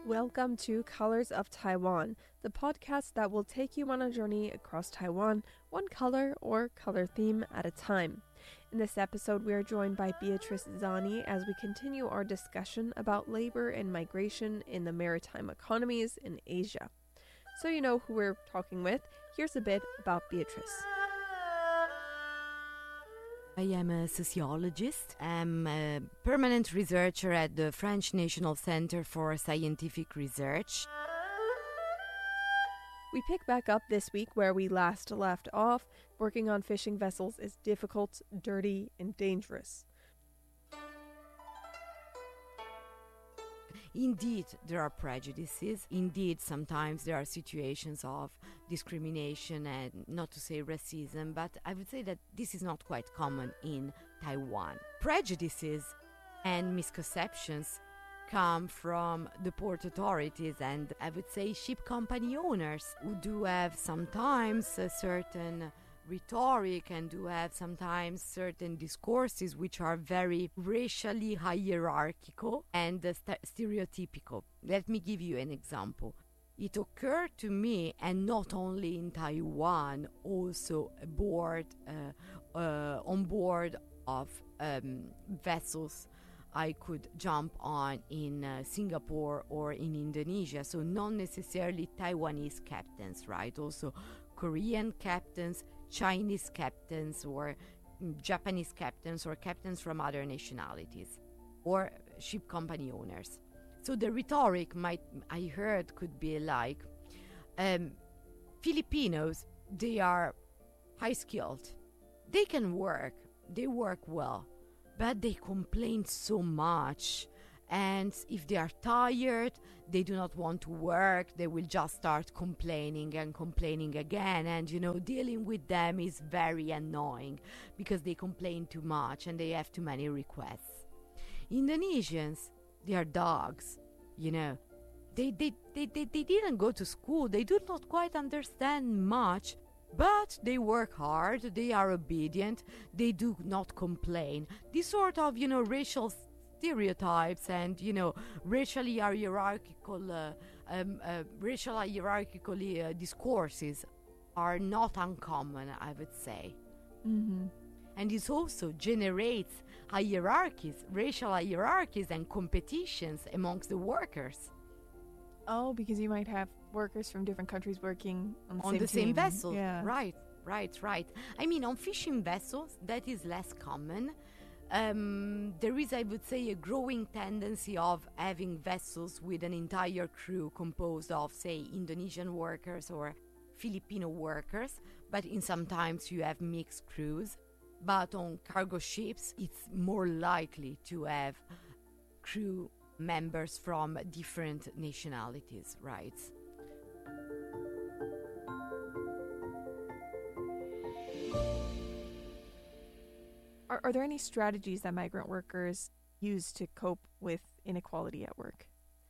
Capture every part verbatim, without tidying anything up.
Welcome to Colors of Taiwan, the podcast that will take you on a journey across Taiwan, one color or color theme at a time. In this episode, we are joined by Beatrice Zani as we continue our discussion about labor and migration in the maritime economies in Asia. So you know who we're talking with, here's a bit about Beatrice. I am a sociologist. I'm a permanent researcher at the French National Center for Scientific Research. We pick back up this week where we last left off. Working on fishing vessels is difficult, dirty, and dangerous. Indeed, there are prejudices. Indeed, sometimes there are situations of discrimination and not to say racism, but I would say that this is not quite common in Taiwan. Prejudices and misconceptions come from the port authorities and I would say ship company owners who do have sometimes a certain rhetoric and do have sometimes certain discourses which are very racially hierarchical and uh, st- stereotypical. Let me give you an example. It occurred to me, and not only in Taiwan, also aboard, uh, uh, on board of um, vessels I could jump on in uh, Singapore or in Indonesia. So not necessarily Taiwanese captains, right? Also Korean captains, Chinese captains, or Japanese captains, or captains from other nationalities, or ship company owners. So the rhetoric might I heard could be like, um, Filipinos, they are high skilled, they can work, they work well, but they complain so much. And if they are tired, they do not want to work, they will just start complaining and complaining again. And, you know, dealing with them is very annoying because they complain too much and they have too many requests. Indonesians, they are dogs, you know. They, they, they, they, they didn't go to school, they do not quite understand much, but they work hard, they are obedient, they do not complain. This sort of, you know, racial stereotypes and, you know, racially hierarchical, uh, um, uh, racial hierarchically uh, discourses are not uncommon, I would say. Mm-hmm. And this also generates hierarchies, racial hierarchies and competitions amongst the workers. Oh, because you might have workers from different countries working on the on same the team. same vessel. Yeah. Right, right, right. I mean, on fishing vessels, that is less common. Um, there is, I would say, a growing tendency of having vessels with an entire crew composed of, say, Indonesian workers or Filipino workers, but in sometimes you have mixed crews. But on cargo ships, it's more likely to have crew members from different nationalities, right? Are, are there any strategies that migrant workers use to cope with inequality at work?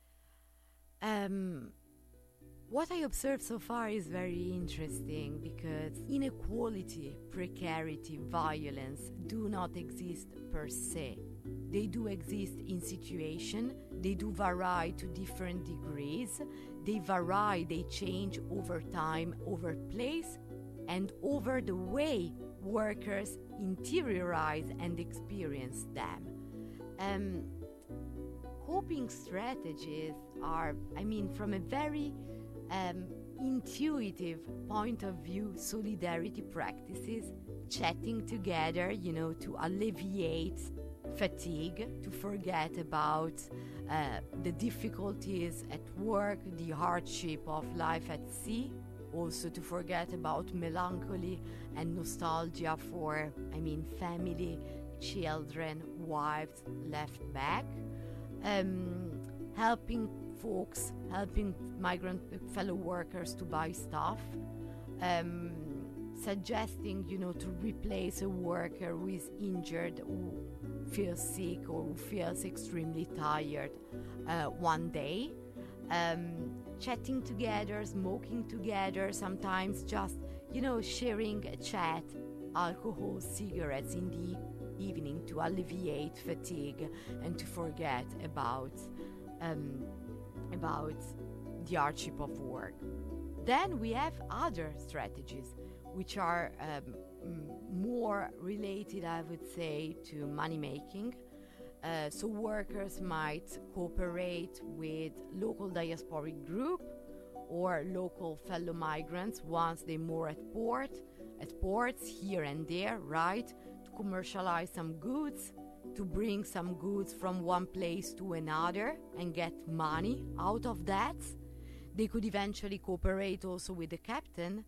Um, what I observed so far is very interesting because inequality, precarity, violence do not exist per se. They do exist in situation, they do vary to different degrees, they vary, they change over time, over place, and over the way workers interiorize and experience them. Um, coping strategies are, I mean, from a very um, intuitive point of view, solidarity practices, chatting together, you know, to alleviate fatigue, to forget about uh, the difficulties at work, the hardship of life at sea, also to forget about melancholy and nostalgia for, I mean, family, children, wives left back, um, helping folks, helping migrant fellow workers to buy stuff, um, suggesting, you know, to replace a worker who is injured, who feels sick or who feels extremely tired uh, one day, um, chatting together, smoking together, sometimes just, you know, sharing a chat, alcohol, cigarettes in the evening to alleviate fatigue and to forget about um, about the hardship of work. Then we have other strategies which are um, more related, I would say, to money making. Uh, so workers might cooperate with local diasporic group or local fellow migrants once they're more at port, at ports here and there, right? To commercialize some goods, to bring some goods from one place to another and get money out of that. They could eventually cooperate also with the captain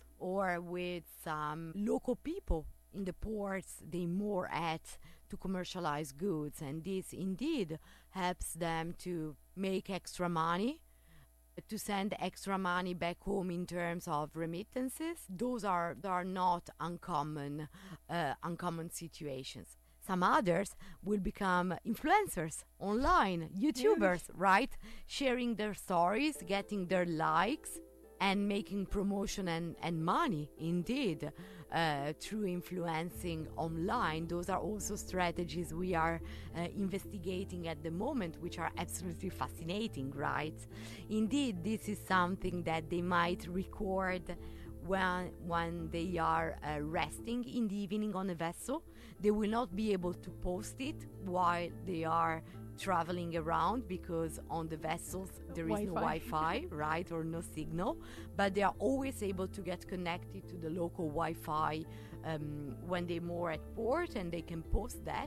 or with some local people in the ports they more at to commercialize goods, and this indeed helps them to make extra money, to send extra money back home in terms of remittances. Those are, are not uncommon, uh, uncommon situations. Some others will become influencers online, YouTubers, yeah. right? Sharing their stories, getting their likes, and making promotion and, and money, indeed, uh, through influencing online. Those are also strategies we are uh, investigating at the moment, which are absolutely fascinating, right? Indeed, this is something that they might record when, when they are uh, resting in the evening on a vessel. They will not be able to post it while they are traveling around, because on the vessels there is Wi-Fi. no Wi-Fi, right, or no signal, but they are always able to get connected to the local Wi-Fi um, when they're more at port, and they can post that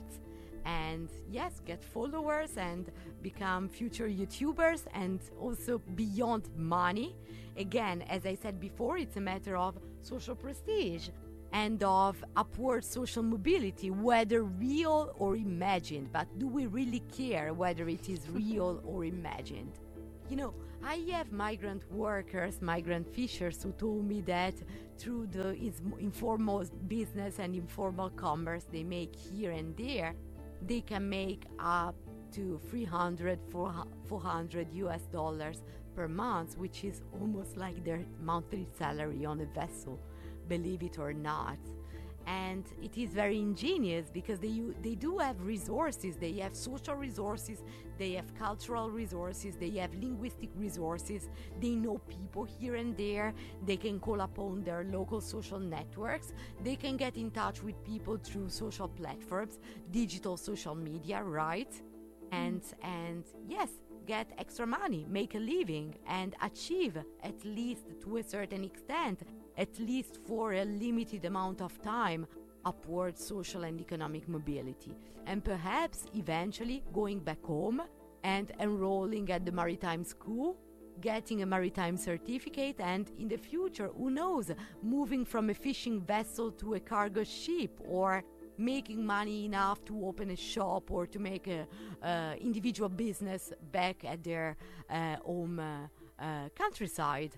and yes, get followers and become future YouTubers, and also beyond money. Again, as I said before, it's a matter of social prestige and of upward social mobility, whether real or imagined. But do we really care whether it is real or imagined? You know, I have migrant workers, migrant fishers who told me that through the informal business and informal commerce they make here and there, they can make up to three hundred, four hundred U S dollars per month, which is almost like their monthly salary on a vessel, believe it or not. And it is very ingenious because they they do have resources. They have social resources, they have cultural resources, they have linguistic resources, they know people here and there, they can call upon their local social networks, they can get in touch with people through social platforms, digital social media, right? And and yes, get extra money, make a living, and achieve, at least to a certain extent, at least for a limited amount of time, upward social and economic mobility. And perhaps eventually going back home and enrolling at the maritime school, getting a maritime certificate, and in the future, who knows, moving from a fishing vessel to a cargo ship, or making money enough to open a shop or to make a uh, individual business back at their uh, home uh, uh, countryside.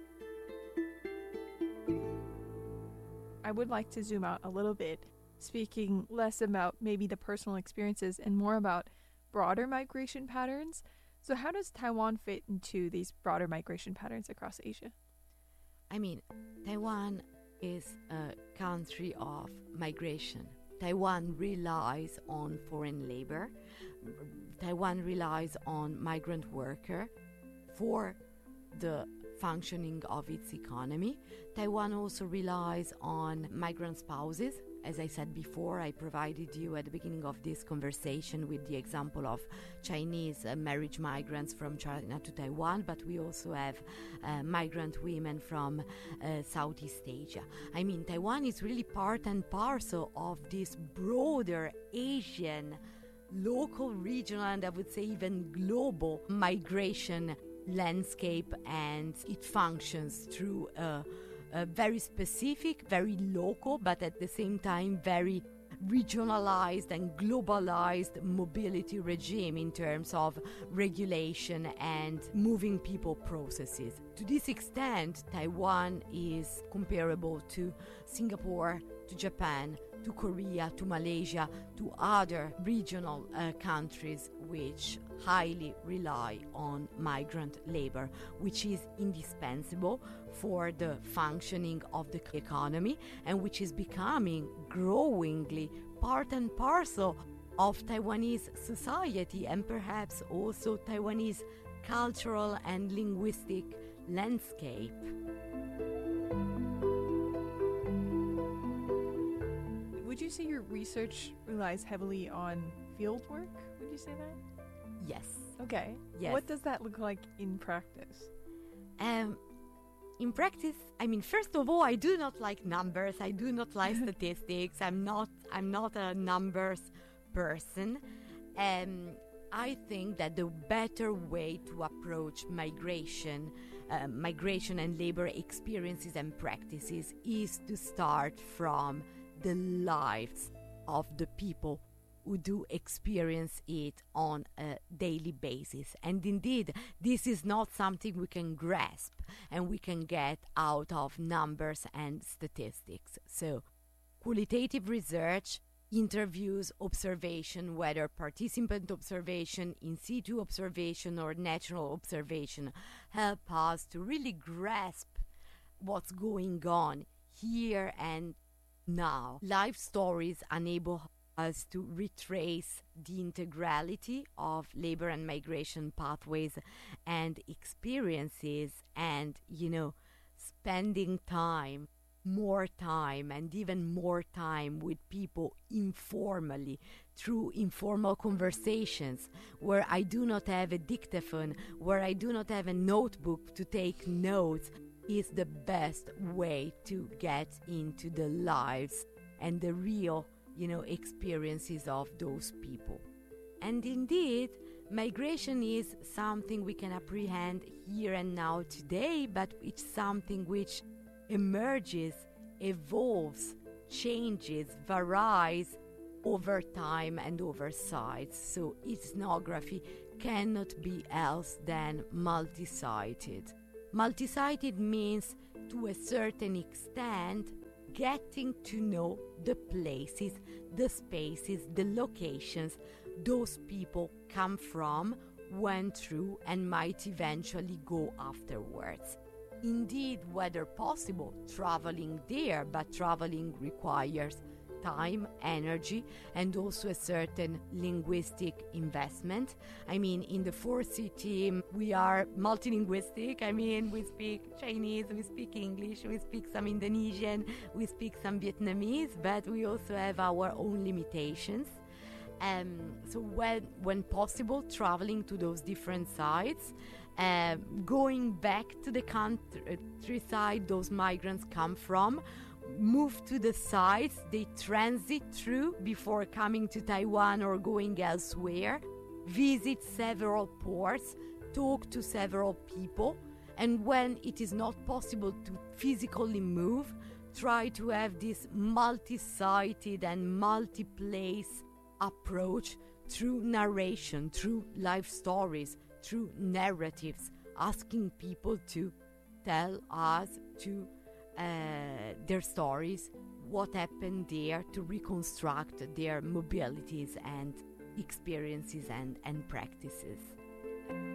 I would like to zoom out a little bit, speaking less about maybe the personal experiences and more about broader migration patterns. So how does Taiwan fit into these broader migration patterns across Asia? I mean, Taiwan is a country of migration. Taiwan relies on foreign labor. Taiwan relies on migrant workers for the functioning of its economy. Taiwan also relies on migrant spouses. As I said before, I provided you at the beginning of this conversation with the example of Chinese uh, marriage migrants from China to Taiwan, but we also have uh, migrant women from uh, Southeast Asia. I mean, Taiwan is really part and parcel of this broader Asian, local, regional, and I would say even global migration landscape, and it functions through a, a very specific, very local, but at the same time very regionalized and globalized mobility regime in terms of regulation and moving people processes. To this extent, Taiwan is comparable to Singapore, to Japan, to Korea, to Malaysia, to other regional uh, countries which highly rely on migrant labor, which is indispensable for the functioning of the economy and which is becoming growingly part and parcel of Taiwanese society and perhaps also Taiwanese cultural and linguistic landscape. Would you say your research relies heavily on field work? Would you say that? Yes. Okay. Yes. What does that look like in practice? Um, in practice, I mean, first of all, I do not like numbers. I do not like statistics. I'm not. I'm not a numbers person. Um, I think that the better way to approach migration, uh, migration and labor experiences and practices is to start from the lives of the people who do experience it on a daily basis. And indeed, this is not something we can grasp and we can get out of numbers and statistics. So, qualitative research, interviews, observation, whether participant observation, in situ observation, or natural observation, help us to really grasp what's going on here and now. Life stories enable us to retrace the integrality of labor and migration pathways and experiences, and, you know, spending time, more time, and even more time with people informally through informal conversations where I do not have a dictaphone, where I do not have a notebook to take notes, is the best way to get into the lives and the real, you know, experiences of those people. And indeed, migration is something we can apprehend here and now today, but it's something which emerges, evolves, changes, varies over time and over sites. So ethnography cannot be else than multi-sited. Multi-sited means, to a certain extent, getting to know the places, the spaces, the locations those people come from, went through, and might eventually go afterwards. Indeed, whether possible, traveling there, but traveling requires time, energy, and also a certain linguistic investment. I mean, in the Forcy team, we are multilinguistic. I mean, we speak Chinese, we speak English, we speak some Indonesian, we speak some Vietnamese, but we also have our own limitations. Um, so when, when possible, traveling to those different sites, uh, going back to the countryside those migrants come from, move to the sites they transit through before coming to Taiwan or going elsewhere, visit several ports, talk to several people, and when it is not possible to physically move, try to have this multi-sited and multi-place approach through narration, through life stories, through narratives, asking people to tell us to Uh, their stories, what happened there, to reconstruct their mobilities and experiences and, and practices.